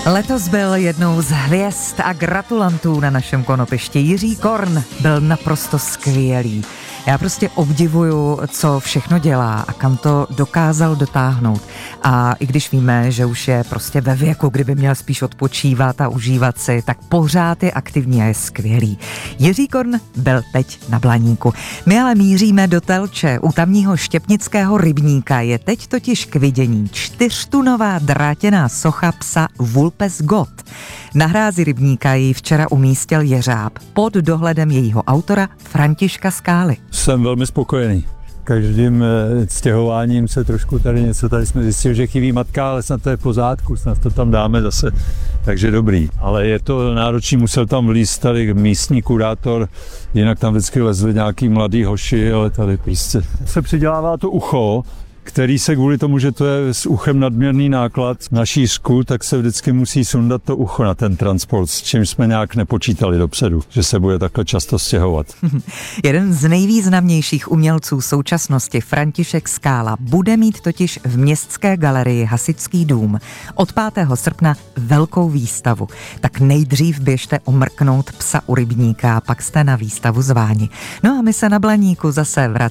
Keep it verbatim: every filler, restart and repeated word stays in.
Letos byl jednou z hvězd a gratulantů na našem konopišti. Jiří Korn byl naprosto skvělý. Já prostě obdivuju, co všechno dělá a kam to dokázal dotáhnout. A i když víme, že už je prostě ve věku, kdyby měl spíš odpočívat a užívat si, tak pořád je aktivní a je skvělý. Jiří Korn byl teď na Blaníku. My ale míříme do Telče. U tamního štěpnického rybníka je teď totiž k vidění čtyřtunová drátěná socha psa Vulpes Gott. Na hrázi rybníka ji včera umístil jeřáb pod dohledem jejího autora Františka Skály. Jsem velmi spokojený. Každým stěhováním se trošku tady něco, tady jsme zjistili, že chybí matka, ale snad to je v pořádku, snad to tam dáme zase, takže dobrý. Ale je to náročný, musel tam vlízt tady místní kurátor, jinak tam vždycky lezli nějaký mladý hoši, ale tady prostě se přidělává to ucho, který se kvůli tomu, že to je s uchem nadměrný náklad na šířku, tak se vždycky musí sundat to ucho na ten transport, s čím jsme nějak nepočítali dopředu, že se bude takhle často stěhovat. Jeden z nejvýznamnějších umělců současnosti, František Skála, bude mít totiž v Městské galerii Hasičský dům od pátého srpna velkou výstavu. Tak nejdřív běžte omrknout psa u rybníka, pak jste na výstavu zváni. No a my se na Blaníku zase vracíme